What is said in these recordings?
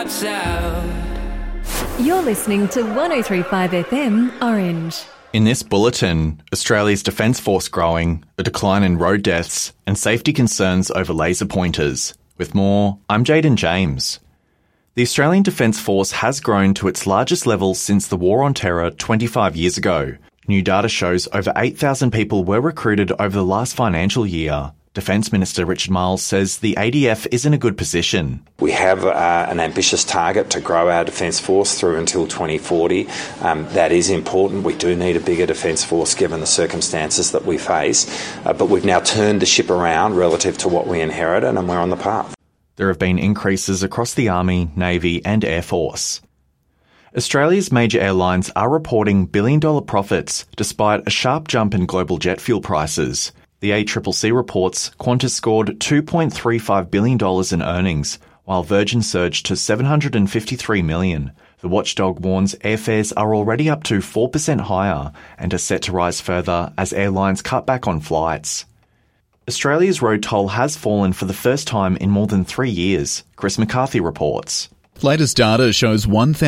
You're listening to 103.5 FM Orange. In this bulletin, Australia's Defence Force growing, a decline in road deaths, and safety concerns over laser pointers. With more, I'm Jaden James. The Australian Defence Force has grown to its largest level since the War on Terror 25 years ago. New data shows over 8,000 people were recruited over the last financial year. Defence Minister Richard Marles says the ADF is in a good position. We have an ambitious target to grow our Defence Force through until 2040. That is important. We do need a bigger Defence Force given the circumstances that we face. But we've now turned the ship around relative to what we inherited, and we're on the path. There have been increases across the Army, Navy and Air Force. Australia's major airlines are reporting billion-dollar profits despite a sharp jump in global jet fuel prices. The ACCC reports Qantas scored $2.35 billion in earnings, while Virgin surged to $753 million. The watchdog warns airfares are already up to 4% higher and are set to rise further as airlines cut back on flights. Australia's road toll has fallen for the first time in more than 3 years, Chris McCarthy reports. Latest data shows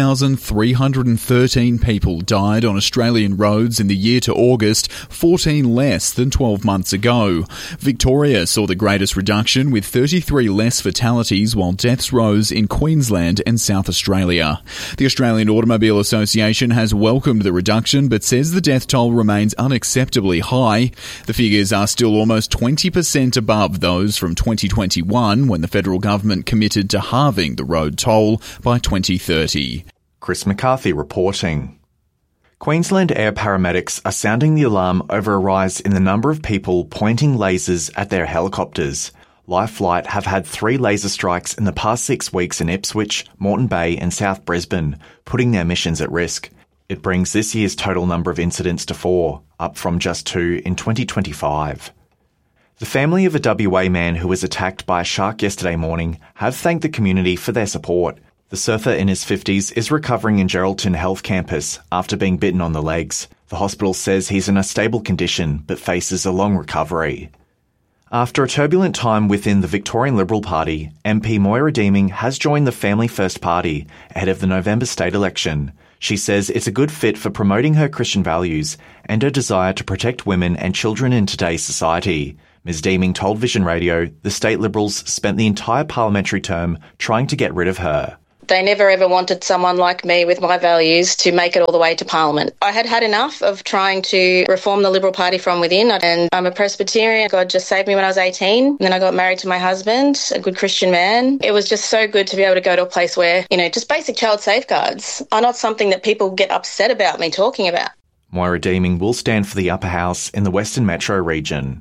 1,313 people died on Australian roads in the year to August, 14 less than 12 months ago. Victoria saw the greatest reduction with 33 less fatalities, while deaths rose in Queensland and South Australia. The Australian Automobile Association has welcomed the reduction but says the death toll remains unacceptably high. The figures are still almost 20% above those from 2021 when the federal government committed to halving the road toll by 2030. Chris McCarthy reporting. Queensland Air paramedics are sounding the alarm over a rise in the number of people pointing lasers at their helicopters. Life Flight have had 3 laser strikes in the past 6 weeks in Ipswich, Moreton Bay and South Brisbane, putting their missions at risk. It brings this year's total number of incidents to 4, up from just 2 in 2025. The family of a WA man who was attacked by a shark yesterday morning have thanked the community for their support. The surfer in his 50s is recovering in Geraldton Health Campus after being bitten on the legs. The hospital says he's in a stable condition but faces a long recovery. After a turbulent time within the Victorian Liberal Party, MP Moira Deeming has joined the Family First Party ahead of the November state election. She says it's a good fit for promoting her Christian values and her desire to protect women and children in today's society. Ms Deeming told Vision Radio the state Liberals spent the entire parliamentary term trying to get rid of her. They never ever wanted someone like me with my values to make it all the way to Parliament. I had had enough of trying to reform the Liberal Party from within, and I'm a Presbyterian. God just saved me when I was 18. And then I got married to my husband, a good Christian man. It was just so good to be able to go to a place where, just basic child safeguards are not something that people get upset about me talking about. Moira Deeming will stand for the upper house in the Western Metro region.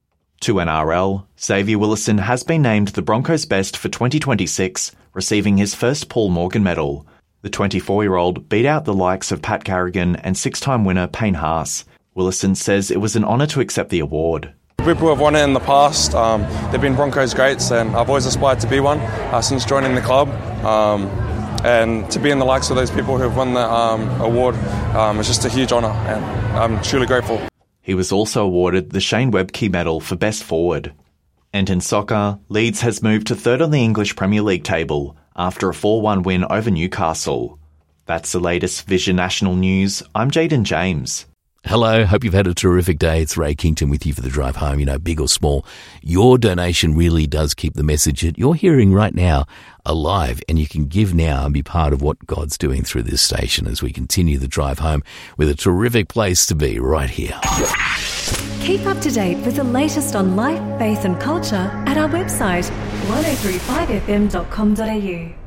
To NRL, Xavier Willison has been named the Broncos' best for 2026, receiving his first Paul Morgan medal. The 24-year-old beat out the likes of Pat Carrigan and 6-time winner Payne Haas. Willison says it was an honour to accept the award. People have won it in the past. They've been Broncos greats, and I've always aspired to be one since joining the club. And to be in the likes of those people who have won the award is just a huge honour, and I'm truly grateful. He was also awarded the Shane Webke Medal for Best Forward. And in soccer, Leeds has moved to third on the English Premier League table after a 4-1 win over Newcastle. That's the latest Vision National News. I'm Jaden James. Hello, hope you've had a terrific day. It's Ray Kington with you for the drive home. Big or small, your donation really does keep the message that you're hearing right now alive, and you can give now and be part of what God's doing through this station as we continue the drive home with a terrific place to be right here. Keep up to date with the latest on life, faith and culture at our website 1035fm.com.au.